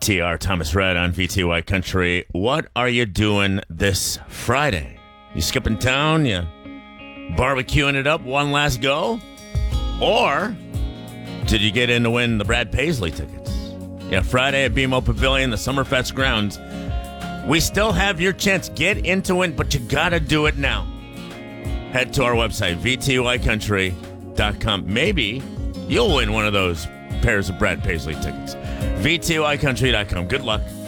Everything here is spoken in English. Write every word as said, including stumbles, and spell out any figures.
T R Thomas Red on V T Y Country. What are you doing this Friday? You skipping town? You barbecuing it up one last go? Or did you get in to win the Brad Paisley tickets? Yeah, Friday at B M O Pavilion, the Summerfest grounds. We still have your chance. Get into it, but you got to do it now. Head to our website, V T Y country dot com. Maybe you'll win one of those pairs of Brad Paisley tickets. V T Y country dot com. Good luck.